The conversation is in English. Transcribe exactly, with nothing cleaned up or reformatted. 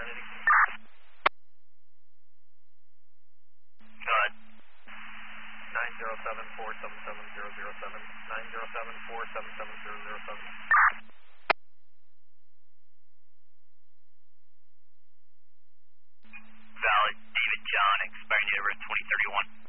identity. Go ahead. nine zero seven four seven seven zero zero seven. nine zero seven four seven seven zero zero seven. Valid, David John, expiring date of twenty thirty-one.